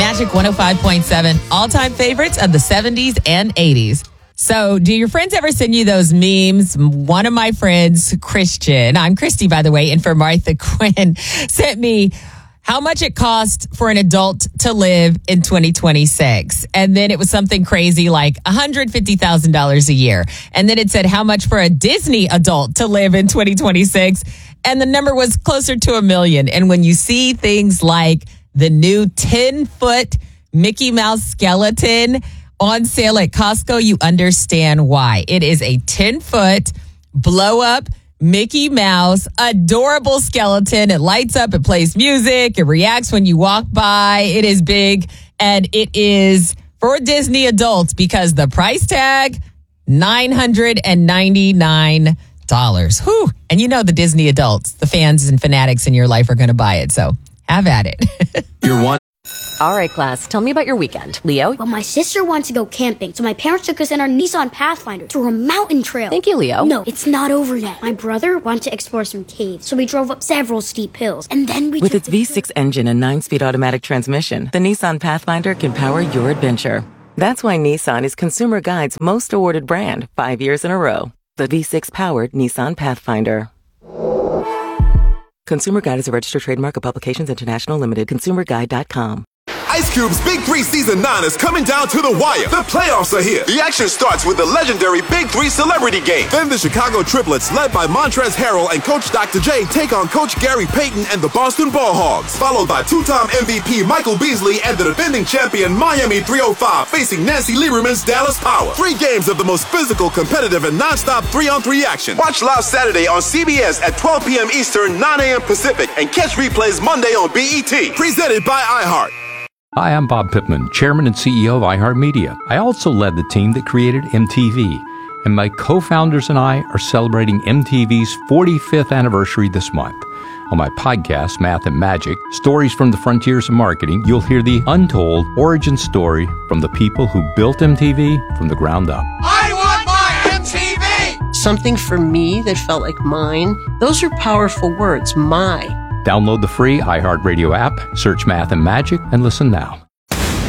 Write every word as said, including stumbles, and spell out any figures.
Magic one oh five point seven, all-time favorites of the seventies and eighties. So, do your friends ever send you those memes? One of my friends, Christian, I'm Christy, by the way, and for Martha Quinn, sent me how much it cost for an adult to live in twenty twenty-six. And then it was something crazy like one hundred fifty thousand dollars a year. And then it said how much for a Disney adult to live in twenty twenty-six. And the number was closer to a million. And when you see things like the new ten-foot Mickey Mouse skeleton on sale at Costco, you understand why. It is a ten-foot blow-up Mickey Mouse, adorable skeleton. It lights up, it plays music, it reacts when you walk by. It is big, and it is for Disney adults because the price tag, nine hundred ninety-nine dollars. Whew. And you know the Disney adults, the fans and fanatics in your life are going to buy it, so have at it. You're one. All right, class, tell me about your weekend. Leo? Well, my sister wants to go camping, so my parents took us in our Nissan Pathfinder to a mountain trail. Thank you, Leo. No, it's not over yet. My brother wanted to explore some caves, so we drove up several steep hills, and then we With took its the V six engine and nine-speed automatic transmission, the Nissan Pathfinder can power your adventure. That's why Nissan is Consumer Guide's most awarded brand five years in a row. The V six-powered Nissan Pathfinder. Consumer Guide is a registered trademark of Publications International Limited. consumer guide dot com. Ice Cube's Big Three Season nine is coming down to the wire. The playoffs are here. The action starts with the legendary Big Three Celebrity Game. Then the Chicago Triplets, led by Montrezl Harrell and Coach Doctor J, take on Coach Gary Payton and the Boston Ball Hogs. Followed by two-time M V P Michael Beasley and the defending champion Miami three oh five facing Nancy Lieberman's Dallas Power. Three games of the most physical, competitive, and non-stop three-on-three action. Watch live Saturday on C B S at twelve p.m. Eastern, nine a.m. Pacific, and catch replays Monday on B E T. Presented by iHeart. Hi, I'm Bob Pittman, Chairman and C E O of iHeartMedia. I also led the team that created M T V, and my co-founders and I are celebrating M T V's forty-fifth anniversary this month. On my podcast, Math and Magic, Stories from the Frontiers of Marketing, you'll hear the untold origin story from the people who built M T V from the ground up. I want my M T V! Something for me that felt like mine. Those are powerful words, my. Download the free iHeartRadio app, search Math and Magic, and listen now.